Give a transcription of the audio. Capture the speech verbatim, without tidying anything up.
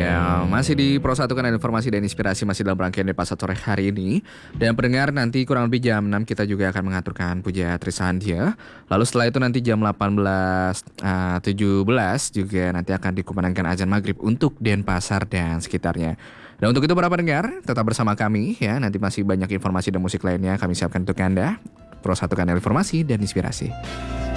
Ya, masih di Pro satu Kanal Informasi dan Inspirasi, masih dalam rangkaian Denpasar sore hari ini. Dan pendengar, nanti kurang lebih jam enam kita juga akan mengaturkan Puja Trisandia. Lalu setelah itu nanti jam delapan belas tujuh belas juga nanti akan dikumandangkan azan maghrib untuk Denpasar dan sekitarnya. Dan untuk itu para pendengar, tetap bersama kami ya. Nanti masih banyak informasi dan musik lainnya kami siapkan untuk Anda. Pro satu Kanal Informasi dan Inspirasi.